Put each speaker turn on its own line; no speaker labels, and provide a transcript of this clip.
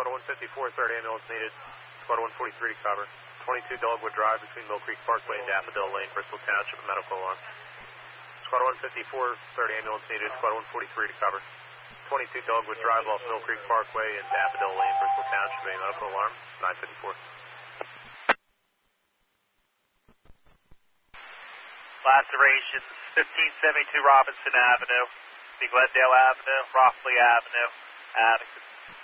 Squad 154, third ambulance needed. Squad 143 to cover. 22 Dogwood Drive between Mill Creek Parkway and Daffodil Lane, Bristol Township, medical alarm. Squad 154, third ambulance needed. Squad 143 to cover. 22 Dogwood Drive off Mill Creek Parkway and Daffodil Lane, Bristol Township, medical alarm. 954.
Lacerations, 1572 Robinson Avenue, Glendale Avenue, Rofley Avenue, Atticus.